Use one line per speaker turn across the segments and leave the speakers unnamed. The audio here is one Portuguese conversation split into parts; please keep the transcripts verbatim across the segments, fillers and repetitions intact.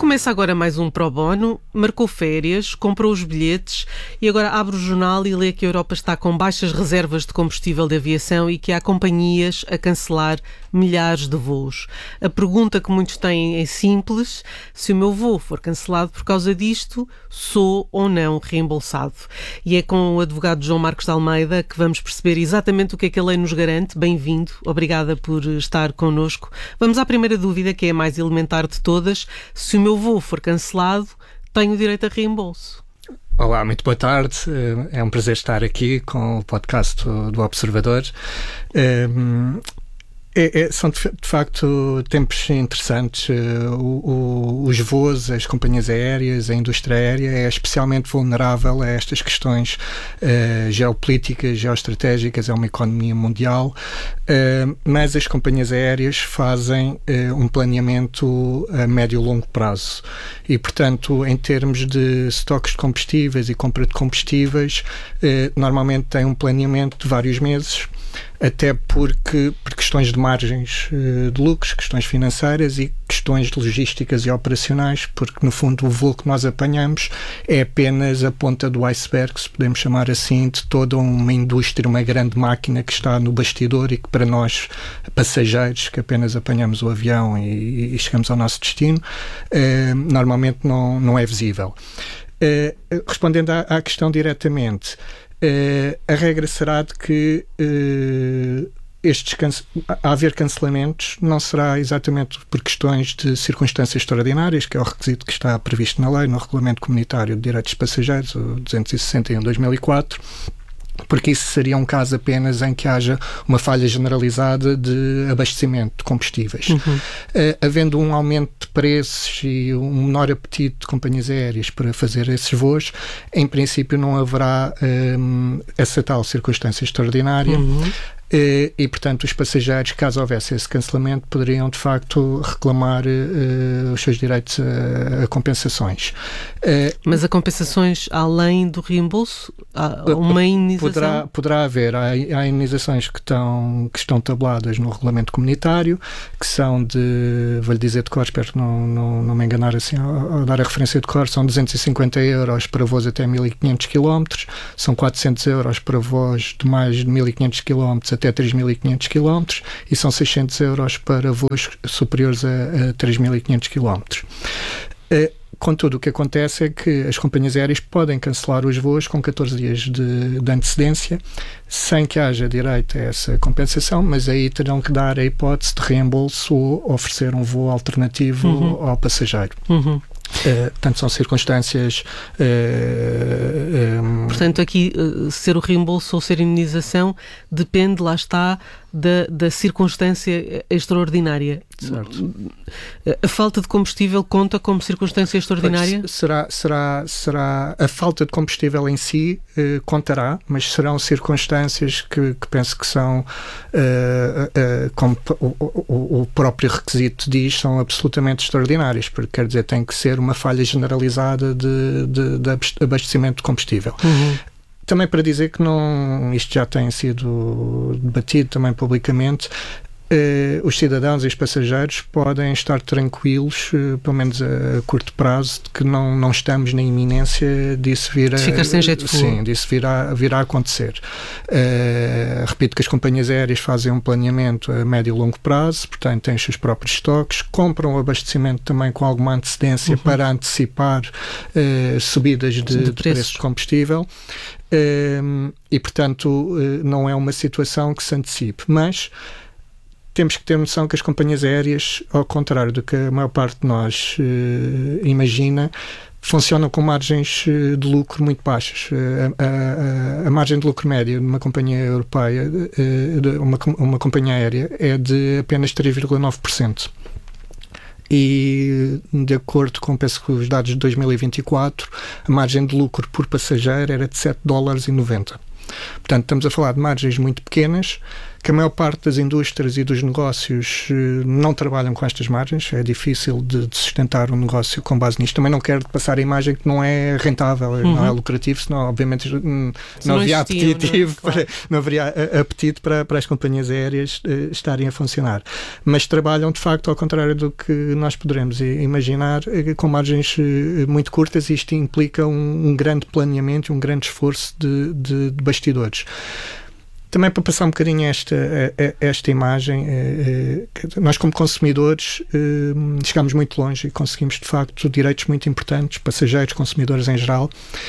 Começa agora mais um Pro Bono, marcou férias, comprou os bilhetes e agora abre o jornal e lê que a Europa está com baixas reservas de combustível de aviação e que há companhias a cancelar milhares de voos. A pergunta que muitos têm é simples: se o meu voo for cancelado por causa disto, sou ou não reembolsado? E é com o advogado João Marcos de Almeida que vamos perceber exatamente o que é que a lei nos garante. Bem-vindo, obrigada por estar connosco. Vamos à primeira dúvida, que é a mais elementar de todas: se o meu voo for cancelado, tenho direito a reembolso?
Olá, muito boa tarde. É um prazer estar aqui com o podcast do Observador. É, é, são de, de facto tempos interessantes. O, o, os voos, as companhias aéreas, a indústria aérea é especialmente vulnerável a estas questões uh, geopolíticas, geoestratégicas. É uma economia mundial, uh, mas as companhias aéreas fazem uh, um planeamento a médio e longo prazo e, portanto, em termos de estoques de combustíveis e compra de combustíveis, uh, normalmente têm um planeamento de vários meses, até porque, por questões de margens de lucros, questões financeiras e questões logísticas e operacionais, porque, no fundo, o voo que nós apanhamos é apenas a ponta do iceberg, se podemos chamar assim, de toda uma indústria, uma grande máquina que está no bastidor e que, para nós, passageiros, que apenas apanhamos o avião e, e chegamos ao nosso destino, eh, normalmente não, não é visível. Eh, respondendo à, à questão diretamente, Uh, a regra será de que uh, estes cance- a haver cancelamentos não será exatamente por questões de circunstâncias extraordinárias, que é o requisito que está previsto na lei, no Regulamento Comunitário de Direitos de Passageiros, o duzentos e sessenta e um de dois mil e quatro, porque isso seria um caso apenas em que haja uma falha generalizada de abastecimento de combustíveis. Uhum. Uh, havendo um aumento de preços e um menor apetite de companhias aéreas para fazer esses voos, em princípio não haverá um, essa tal circunstância extraordinária. Uhum. E, e, portanto, os passageiros, caso houvesse esse cancelamento, poderiam, de facto, reclamar uh, os seus direitos a, a compensações. Uh,
Mas a compensações além do reembolso? Há uma indenização?
Poderá, poderá haver. Há, há indenizações que estão, que estão tabuladas no Regulamento Comunitário, que são de, vou-lhe dizer de cor, espero não, não, não me enganar assim ao, ao dar a referência de cor, são duzentos e cinquenta euros para voos até mil e quinhentos quilómetros, são quatrocentos euros para voos de mais de mil e quinhentos quilómetros até três mil e quinhentos quilómetros e são seiscentos euros para voos superiores a, a três mil e quinhentos quilómetros. Uh, Contudo, o que acontece é que as companhias aéreas podem cancelar os voos com catorze dias de, de antecedência, sem que haja direito a essa compensação, mas aí terão que dar a hipótese de reembolso ou oferecer um voo alternativo uhum. ao passageiro. Uhum. Uh, portanto, são circunstâncias... Uh, um...
Portanto, aqui, uh, ser o reembolso ou ser a indenização depende, lá está, da, da circunstância extraordinária.
Certo.
A falta de combustível conta como circunstância extraordinária?
Pois, será, será, será a falta de combustível em si uh, contará, mas serão circunstâncias que, que penso que são, uh, uh, como o, o, o próprio requisito diz, são absolutamente extraordinárias, porque quer dizer, tem que ser uma falha generalizada de, de, de abastecimento de combustível. Uhum. Também para dizer que não, isto já tem sido debatido também publicamente, Uh, os cidadãos e os passageiros podem estar tranquilos, uh, pelo menos a, a curto prazo, de que não, não estamos na iminência disso vir a...
De ficar sem jeito de voo.
Sim, disso vir a, vir a acontecer. Uh, repito que as companhias aéreas fazem um planeamento a médio e longo prazo, portanto têm os seus próprios estoques, compram o abastecimento também com alguma antecedência uhum. para antecipar uh, subidas de, de, de preços de combustível. Uh, e, portanto, uh, não é uma situação que se antecipe. Mas temos que ter noção que as companhias aéreas, ao contrário do que a maior parte de nós uh, imagina, funcionam com margens uh, de lucro muito baixas. Uh, a, a, a margem de lucro média de uma companhia europeia, uh, de uma, uma companhia aérea, é de apenas três vírgula nove por cento. E, de acordo com, penso que os dados de dois mil e vinte e quatro, a margem de lucro por passageiro era de sete dólares e noventa. Portanto, estamos a falar de margens muito pequenas que a maior parte das indústrias e dos negócios não trabalham com estas margens, é difícil de, de sustentar um negócio com base nisto. Também não quero passar a imagem que não é rentável, uhum. não é lucrativo, senão obviamente não, não havia apetitivo, não, para, não haveria apetite para, para as companhias aéreas uh, estarem a funcionar. Mas trabalham de facto ao contrário do que nós poderemos imaginar, uh, com margens uh, muito curtas, e isto implica um, um grande planeamento, um grande esforço de, de, de bastidores. Também para passar um bocadinho esta, esta imagem, nós como consumidores chegamos muito longe e conseguimos de facto direitos muito importantes, passageiros, consumidores em geral,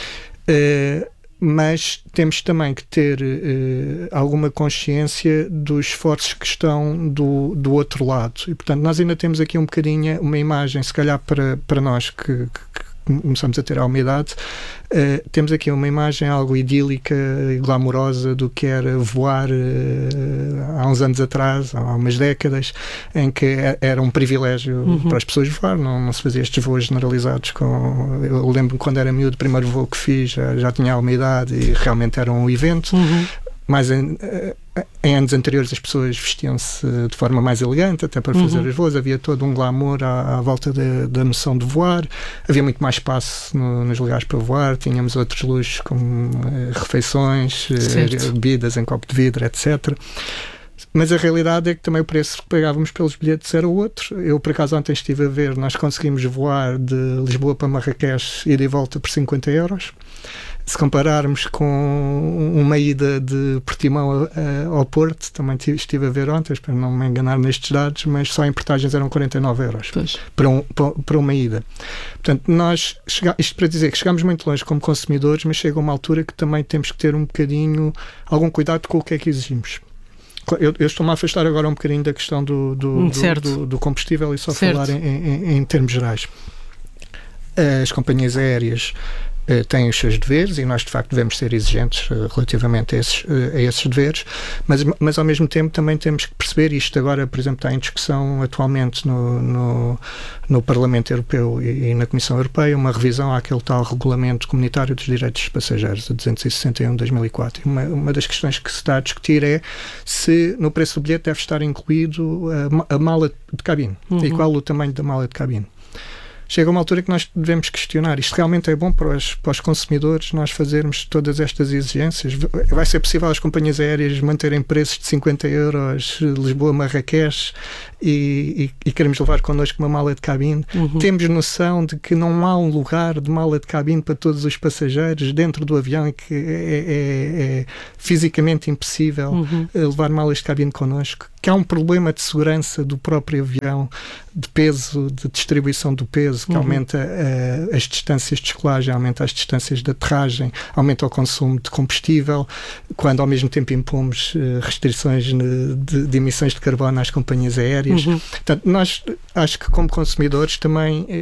mas temos também que ter alguma consciência dos esforços que estão do, do outro lado. E portanto nós ainda temos aqui um bocadinho uma imagem, se calhar para, para nós que, que começamos a ter alguma idade, uh, temos aqui uma imagem algo idílica e glamourosa do que era voar uh, há uns anos atrás, há umas décadas, em que era um privilégio uhum. para as pessoas voar, não, não se fazia estes voos generalizados. Com, eu lembro-me quando era miúdo, o primeiro voo que fiz já, já tinha alguma idade e realmente era um evento. Uhum. Mas em, em anos anteriores as pessoas vestiam-se de forma mais elegante, até para fazer uhum. os voos. Havia todo um glamour à, à volta da, da noção de voar. Havia muito mais espaço no, nos lugares para voar. Tínhamos outros luxos como uh, refeições, uh, bebidas em copo de vidro, etcétera. Mas a realidade é que também o preço que pagávamos pelos bilhetes era outro. Eu, por acaso, ontem estive a ver, nós conseguimos voar de Lisboa para Marrakech, ida e volta por cinquenta euros. Se compararmos com uma ida de Portimão ao Porto, também estive a ver ontem, espero não me enganar nestes dados, mas só em portagens eram quarenta e nove euros para, um, para uma ida. Portanto, nós, chega, isto para dizer que chegamos muito longe como consumidores, mas chega uma altura que também temos que ter um bocadinho, algum cuidado com o que é que exigimos. Eu, eu estou-me a afastar agora um bocadinho da questão do, do, do, do, do combustível e só certo. falar em, em, em termos gerais. As companhias aéreas Uh, têm os seus deveres e nós de facto devemos ser exigentes uh, relativamente a esses, uh, a esses deveres, mas, mas ao mesmo tempo também temos que perceber, isto agora por exemplo está em discussão atualmente no, no, no Parlamento Europeu e, e na Comissão Europeia, uma revisão àquele tal regulamento comunitário dos direitos dos passageiros, a duzentos e sessenta e um de dois mil e quatro. Uma, uma das questões que se está a discutir é se no preço do bilhete deve estar incluído a, a mala de cabine, uhum. e qual o tamanho da mala de cabine. Chega uma altura que nós devemos questionar, isto realmente é bom para os, para os consumidores, nós fazermos todas estas exigências? Vai ser possível as companhias aéreas manterem preços de cinquenta euros, Lisboa-Marrakech, e, e, e queremos levar connosco uma mala de cabine? Uhum. Temos noção de que não há um lugar de mala de cabine para todos os passageiros dentro do avião e que é, é, é fisicamente impossível uhum. levar malas de cabine connosco? Que há um problema de segurança do próprio avião, de peso, de distribuição do peso, que uhum. aumenta uh, as distâncias de descolagem, aumenta as distâncias de aterragem, aumenta o consumo de combustível, quando ao mesmo tempo impomos uh, restrições de, de emissões de carbono às companhias aéreas. Uhum. Portanto, nós acho que como consumidores também